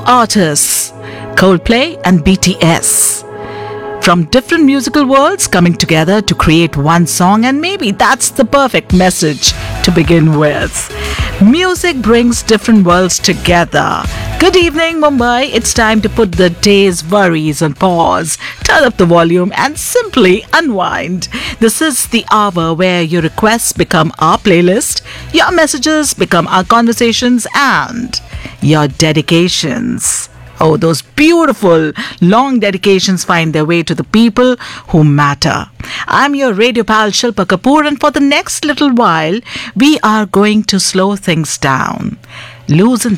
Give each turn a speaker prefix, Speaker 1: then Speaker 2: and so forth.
Speaker 1: artists, Coldplay and BTS. From different musical worlds coming together to create one song, and maybe that's the perfect message to begin with. Music brings different worlds together. Good evening, Mumbai. It's time to put the day's worries on pause, turn up the volume, and simply unwind. This is the hour where your requests become our playlist, your messages become our conversations, and your dedications. Oh, those beautiful, long dedications find their way to the people who matter. I'm your radio pal Shilpa Kapoor, and for the next little while, we are going to slow things down, loosen